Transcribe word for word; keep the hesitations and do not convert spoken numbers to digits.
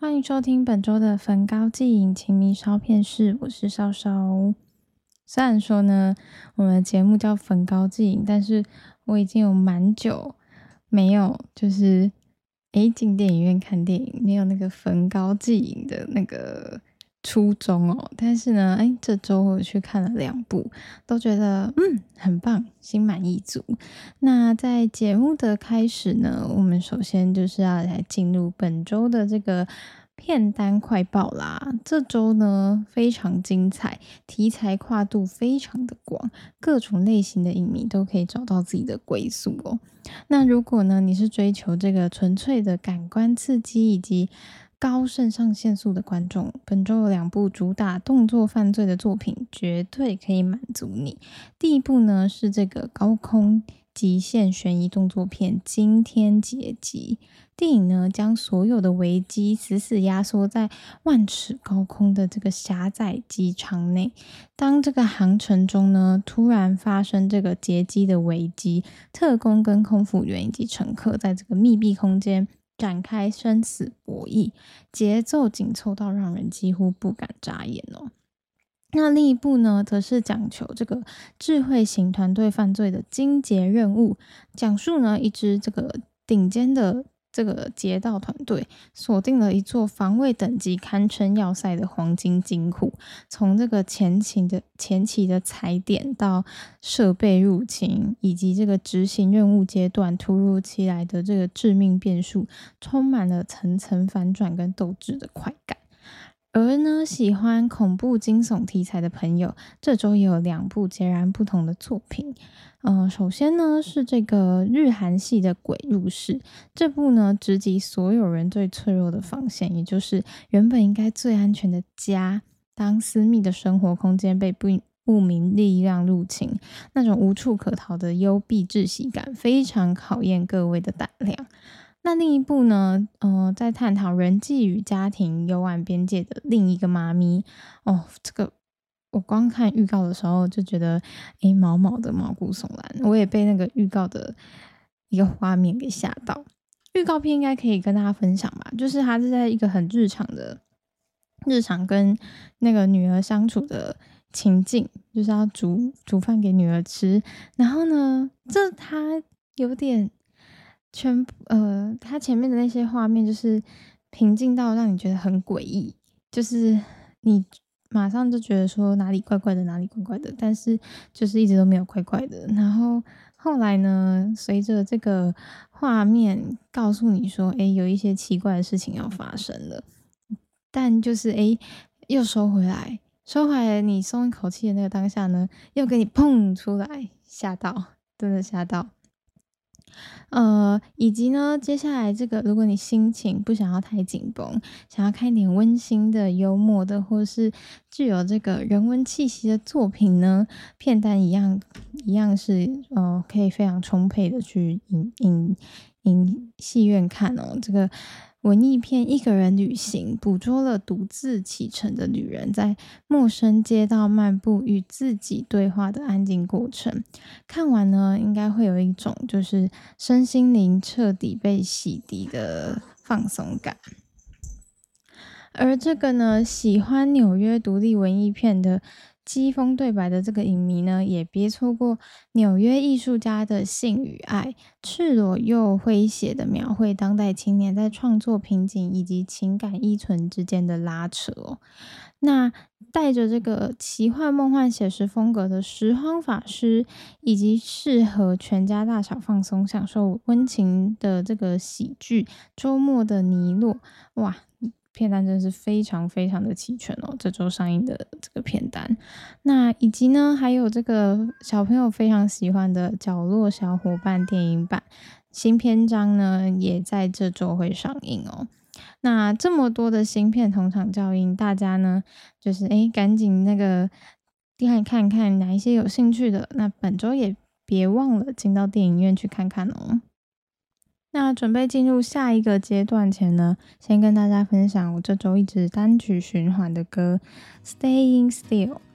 欢迎收听本周的粉高祭影情迷烧片室，我是烧烧。虽然说呢，我们的节目叫粉高祭影，但是我已经有蛮久没有就是诶进电影院看电影，没有那个粉高祭影的那个初衷哦。但是呢，诶这周我去看了两部，都觉得嗯很棒，心满意足。那在节目的开始呢，我们首先就是要来进入本周的这个片单快报啦。这周呢非常精彩，题材跨度非常的广，各种类型的影迷都可以找到自己的归宿哦。那如果呢你是追求这个纯粹的感官刺激以及高肾上腺素的观众，本周有两部主打动作犯罪的作品，绝对可以满足你。第一部呢是这个高空极限悬疑动作片《惊天劫机》。电影呢将所有的危机死死压缩在万尺高空的这个狭窄机舱内。当这个航程中呢突然发生这个劫机的危机，特工跟空服员以及乘客在这个密闭空间展开生死博弈，节奏紧凑到让人几乎不敢眨眼哦。那另一部呢，则是讲求这个智慧型团队犯罪的精捷任务，讲述呢一支这个顶尖的这个劫盗团队锁定了一座防卫等级堪称要塞的黄金金库，从这个前期的前期的踩点到设备入侵，以及这个执行任务阶段突如其来的这个致命变数，充满了层层反转跟斗志的快感。而呢，喜欢恐怖惊悚题材的朋友，这周也有两部截然不同的作品。呃，首先呢是这个日韩系的《鬼入室》，这部呢直击所有人最脆弱的防线，也就是原本应该最安全的家，当私密的生活空间被不不明力量入侵，那种无处可逃的幽闭窒息感，非常考验各位的胆量。那另一部呢，呃，在探讨人际与家庭幽暗边界的另一个妈咪哦，这个我光看预告的时候就觉得，诶，毛毛的毛骨悚然，我也被那个预告的一个画面给吓到。预告片应该可以跟大家分享吧，就是它是在一个很日常的日常跟那个女儿相处的情境，就是要煮煮饭给女儿吃，然后呢，这它有点。全呃，它前面的那些画面就是平静到让你觉得很诡异，就是你马上就觉得说哪里怪怪的，哪里怪怪的，但是就是一直都没有怪怪的。然后后来呢，随着这个画面告诉你说，诶，有一些奇怪的事情要发生了，但就是诶，又收回来，收回来你松一口气的那个当下呢，又给你砰出来，吓到，真的吓到。呃，以及呢，接下来这个，如果你心情不想要太紧绷，想要看一点温馨的、幽默的，或是具有这个人文气息的作品呢，片单一样一样是呃，可以非常充沛的去影影影戏院看哦。这个文艺片《一个人旅行》捕捉了独自启程的旅人在陌生街道漫步与自己对话的安静过程。看完呢，应该会有一种就是身心灵彻底被洗涤的放松感。而这个呢，喜欢纽约独立文艺片的机锋对白的这个影迷呢，也别错过纽约艺术家的性与爱，赤裸又诙谐的描绘当代青年在创作瓶颈以及情感依存之间的拉扯哦。那带着这个奇幻梦幻写实风格的拾荒法师，以及适合全家大小放松享受温情的这个喜剧周末的尼洛，哇！片单真是非常非常的齐全哦，这周上映的这个片单。那以及呢，还有这个小朋友非常喜欢的角落小伙伴电影版新篇章呢，也在这周会上映哦。那这么多的新片同场效应，大家呢就是诶赶紧那个看看看哪一些有兴趣的，那本周也别忘了进到电影院去看看哦。那准备进入下一个阶段前呢，先跟大家分享我这周一直单曲循环的歌《Staying Still》。